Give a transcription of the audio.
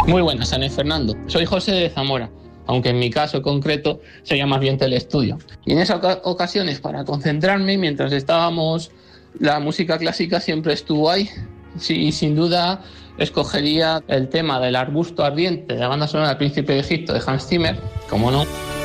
Muy buenas, San Fernando. Soy José de Zamora, aunque en mi caso concreto sería más bien Telestudio. Y en esas ocasiones, para concentrarme, mientras estábamos, la música clásica siempre estuvo ahí. Sí, sin duda escogería el tema del arbusto ardiente de la banda sonora del Príncipe de Egipto de Hans Zimmer, como no.